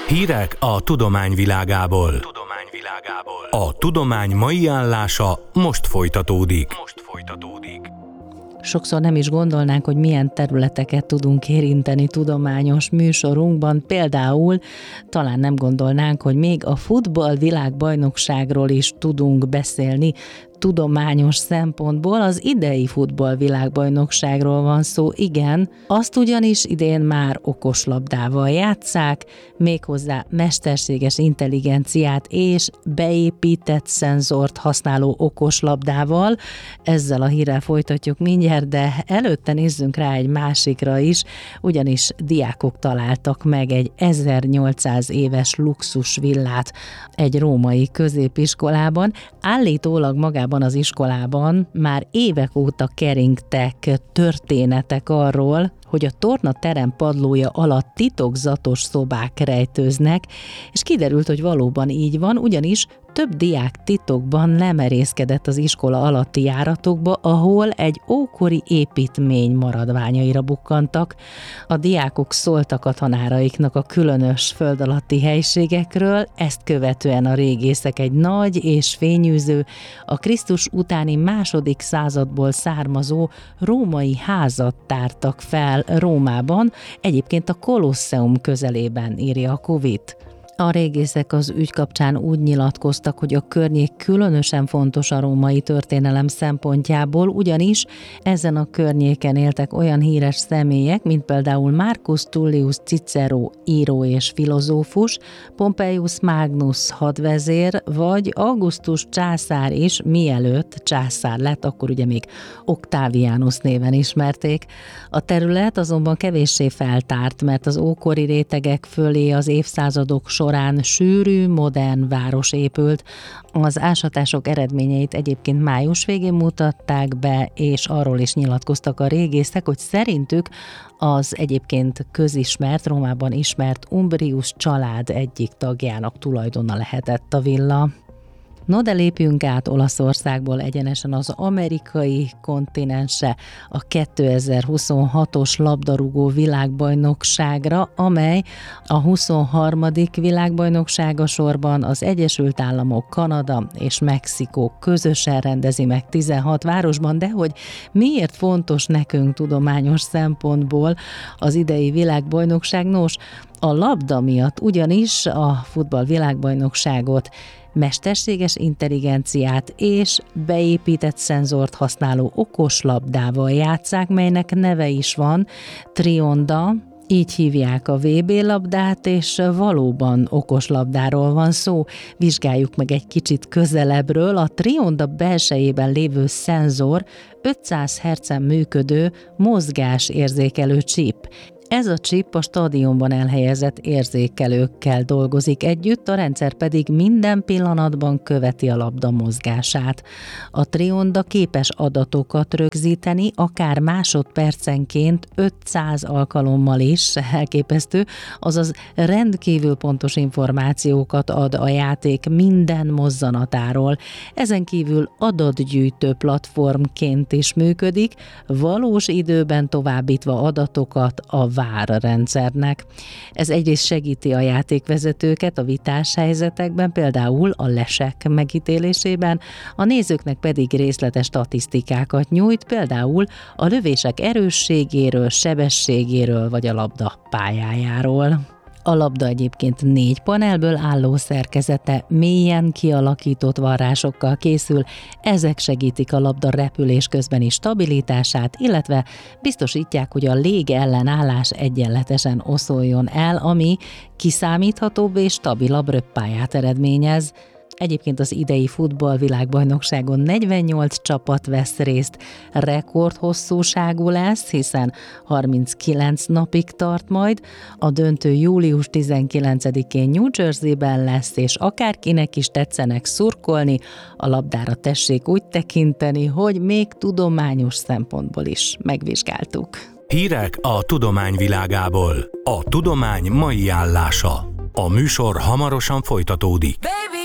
Hírek a tudomány világából. A tudomány mai állása most folytatódik. Sokszor nem is gondolnánk, hogy milyen területeket tudunk érinteni tudományos műsorunkban. Például talán nem gondolnánk, hogy még a futball világbajnokságról is tudunk beszélni tudományos szempontból. Az idei futball világbajnokságról van szó, igen. Azt ugyanis idén már okoslabdával játsszák, méghozzá mesterséges intelligenciát és beépített szenzort használó okoslabdával. Ezzel a hírrel folytatjuk mindjárt, de előtte nézzünk rá egy másikra is, ugyanis diákok találtak meg egy 1800 éves luxusvillát egy római középiskolában. Állítólag magában az iskolában már évek óta keringtek történetek arról, hogy a tornaterem padlója alatt titokzatos szobák rejtőznek, és kiderült, hogy valóban így van, ugyanis több diák titokban lemerészkedett az iskola alatti járatokba, ahol egy ókori építmény maradványaira bukkantak. A diákok szóltak a tanáraiknak a különös föld alatti helységekről, ezt követően a régészek egy nagy és fényűző, a Krisztus utáni második századból származó római házat tártak fel Rómában, egyébként a Kolosseum közelében, írja a Covid. A régészek az ügy kapcsán úgy nyilatkoztak, hogy a környék különösen fontos a római történelem szempontjából, ugyanis ezen a környéken éltek olyan híres személyek, mint például Marcus Tullius Cicero író és filozófus, Pompeius Magnus hadvezér, vagy Augustus császár is, mielőtt császár lett, akkor ugye még Octavianus néven ismerték. A terület azonban kevéssé feltárt, mert az ókori rétegek fölé az évszázadok során sűrű, modern város épült. Az ásatások eredményeit egyébként május végén mutatták be, és arról is nyilatkoztak a régészek, hogy szerintük az egyébként közismert, Rómában ismert Umbrius család egyik tagjának tulajdona lehetett a villa. No, de lépjünk át Olaszországból egyenesen az amerikai kontinensre, a 2026-os labdarúgó világbajnokságra, amely a 23. világbajnoksága sorban az Egyesült Államok, Kanada és Mexikó közösen rendezi meg 16 városban, de hogy miért fontos nekünk tudományos szempontból az idei világbajnokság? Nos, a labda miatt, ugyanis a futball világbajnokságot mesterséges intelligenciát és beépített szenzort használó okoslabdával játsszák, melynek neve is van, Trionda, így hívják a VB labdát, és valóban okoslabdáról van szó. Vizsgáljuk meg egy kicsit közelebbről. A Trionda belsejében lévő szenzor 500 Hz-en működő mozgásérzékelő csip. Ez a csip a stadionban elhelyezett érzékelőkkel dolgozik együtt, a rendszer pedig minden pillanatban követi a labda mozgását. A Trionda képes adatokat rögzíteni, akár másodpercenként 500 alkalommal is, elképesztő, azaz rendkívül pontos információkat ad a játék minden mozzanatáról. Ezen kívül adatgyűjtő platformként is működik, valós időben továbbítva adatokat a VAR rendszernek. Ez egyrészt segíti a játékvezetőket a vitás helyzetekben, például a lesek megítélésében, a nézőknek pedig részletes statisztikákat nyújt, például a lövések erősségéről, sebességéről vagy a labda pályájáról. A labda egyébként 4 panelből álló szerkezete mélyen kialakított varrásokkal készül, ezek segítik a labda repülés közbeni stabilitását, illetve biztosítják, hogy a légellenállás egyenletesen oszoljon el, ami kiszámíthatóbb és stabilabb röppályát eredményez. Egyébként az idei futball világbajnokságon 48 csapat vesz részt, rekordhosszúságú lesz, hiszen 39 napig tart majd. A döntő július 19-én New Jerseyben lesz, és akárkinek is tetszenek szurkolni, a labdára tessék úgy tekinteni, hogy még tudományos szempontból is megvizsgáltuk. Hírek a tudomány világából. A tudomány mai állása. A műsor hamarosan folytatódik.